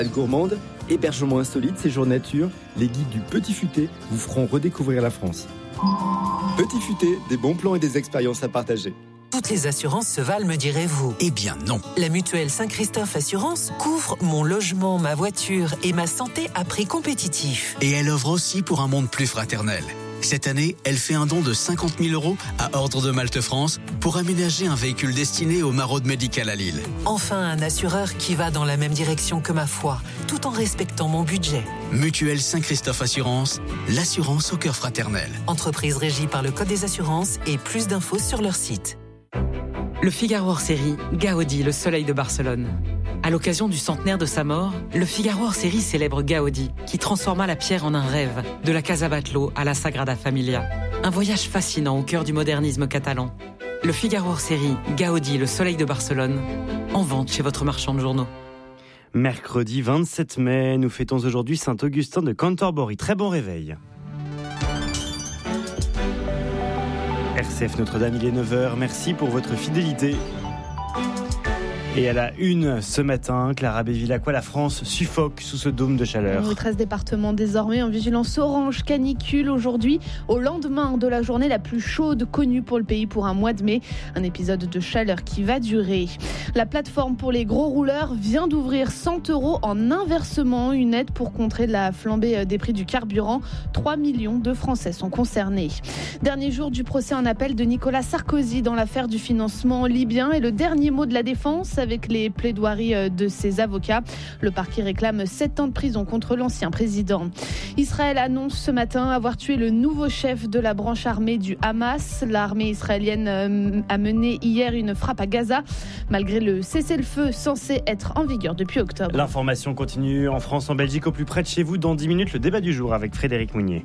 Gourmande, hébergement insolite, séjour nature, les guides du Petit Futé vous feront redécouvrir la France. Petit Futé, des bons plans et des expériences à partager. Toutes les assurances se valent, me direz-vous. Eh bien non. La mutuelle Saint-Christophe Assurance couvre mon logement, ma voiture et ma santé à prix compétitif. Et elle œuvre aussi pour un monde plus fraternel. Cette année, elle fait un don de 50 000 € à Ordre de Malte France pour aménager un véhicule destiné aux maraudes médicales à Lille. Enfin, un assureur qui va dans la même direction que ma foi, tout en respectant mon budget. Mutuelle Saint-Christophe Assurance, l'assurance au cœur fraternel. Entreprise régie par le Code des assurances et plus d'infos sur leur site. Le Figaro hors série, Gaudi, le soleil de Barcelone. À l'occasion du centenaire de sa mort, le Figaro hors série célèbre Gaudi, qui transforma la pierre en un rêve, de la Casa Batlló à la Sagrada Familia. Un voyage fascinant au cœur du modernisme catalan. Le Figaro hors série, Gaudi, le soleil de Barcelone, en vente chez votre marchand de journaux. Mercredi 27 mai, nous fêtons aujourd'hui Saint-Augustin de Cantorbéry. Très bon réveil. RCF Notre-Dame, il est 9h. Merci pour votre fidélité. Et à la une ce matin, Clara Béville-Lacroix, la France suffoque sous ce dôme de chaleur. 13 départements désormais en vigilance orange canicule aujourd'hui, au lendemain de la journée la plus chaude connue pour le pays pour un mois de mai. Un épisode de chaleur qui va durer. La plateforme pour les gros rouleurs vient d'ouvrir 100 € en inversement, une aide pour contrer la flambée des prix du carburant. 3 millions de Français sont concernés. Dernier jour du procès en appel de Nicolas Sarkozy dans l'affaire du financement libyen et le dernier mot de la défense avec les plaidoiries de ses avocats. Le parquet réclame 7 ans de prison contre l'ancien président. Israël annonce ce matin avoir tué le nouveau chef de la branche armée du Hamas. L'armée israélienne a mené hier une frappe à Gaza, malgré le cessez-le-feu censé être en vigueur depuis octobre. L'information continue en France, en Belgique, au plus près de chez vous. Dans 10 minutes, le débat du jour avec Frédéric Mounier.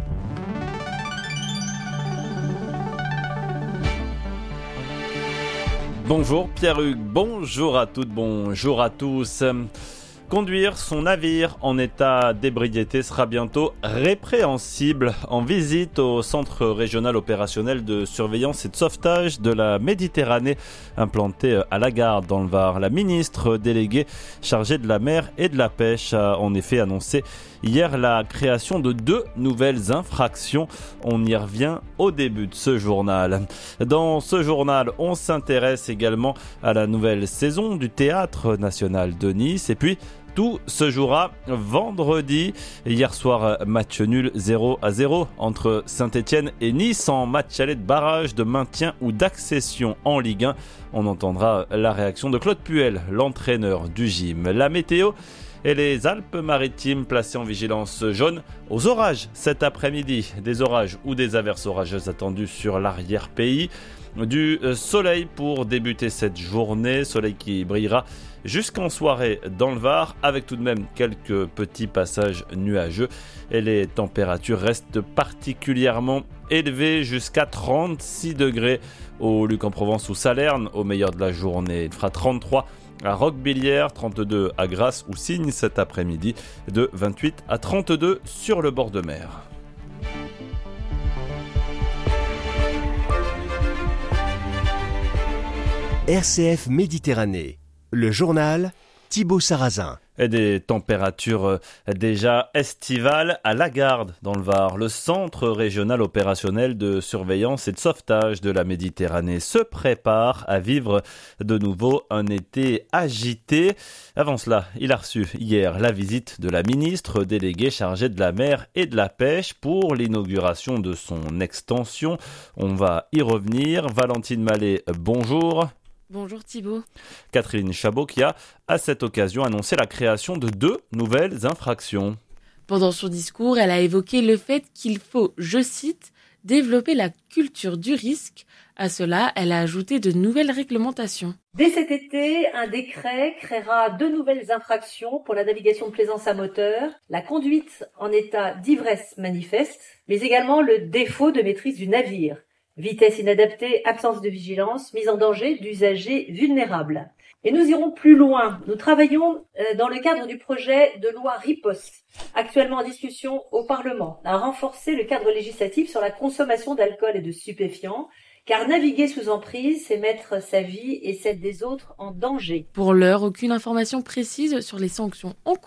Bonjour Pierre-Hugues, bonjour à toutes, bonjour à tous. Conduire son navire en état d'ébriété sera bientôt répréhensible. En visite au Centre régional opérationnel de surveillance et de sauvetage de la Méditerranée implanté à la Garde dans le Var, la ministre déléguée chargée de la mer et de la pêche a en effet annoncé hier la création de 2 nouvelles infractions. On y revient au début de ce journal. Dans ce journal, on s'intéresse également à la nouvelle saison du Théâtre national de Nice et puis tout se jouera vendredi. Hier soir, match nul 0-0 entre Saint-Etienne et Nice en match aller de barrage de maintien ou d'accession en Ligue 1. On entendra la réaction de Claude Puel, l'entraîneur du gym. La météo et les Alpes-Maritimes placées en vigilance jaune aux orages cet après-midi. Des orages ou des averses orageuses attendues sur l'arrière-pays. Du soleil pour débuter cette journée, soleil qui brillera jusqu'en soirée dans le Var, avec tout de même quelques petits passages nuageux. Et les températures restent particulièrement élevées, jusqu'à 36 degrés au Luc-en-Provence ou Salerne au meilleur de la journée. Il fera 33 à Roquebillière, 32 à Grasse ou Signes cet après-midi, de 28 à 32 sur le bord de mer. RCF Méditerranée, le journal Thibaut Sarrazin. Et des températures déjà estivales à la Garde dans le Var. Le Centre régional opérationnel de surveillance et de sauvetage de la Méditerranée se prépare à vivre de nouveau un été agité. Avant cela, il a reçu hier la visite de la ministre déléguée chargée de la mer et de la pêche pour l'inauguration de son extension. On va y revenir. Valentine Mallet, bonjour. Bonjour Thibaut. Catherine Chabot qui a, à cette occasion, annoncé la création de 2 nouvelles infractions. Pendant son discours, elle a évoqué le fait qu'il faut, je cite, « développer la culture du risque ». À cela, elle a ajouté de nouvelles réglementations. Dès cet été, un décret créera 2 nouvelles infractions pour la navigation de plaisance à moteur, la conduite en état d'ivresse manifeste, mais également le défaut de maîtrise du navire. Vitesse inadaptée, absence de vigilance, mise en danger d'usagers vulnérables. Et nous irons plus loin. Nous travaillons dans le cadre du projet de loi Riposte, actuellement en discussion au Parlement, à renforcer le cadre législatif sur la consommation d'alcool et de stupéfiants Car naviguer sous emprise, c'est mettre sa vie et celle des autres en danger. Pour l'heure, aucune information précise sur les sanctions en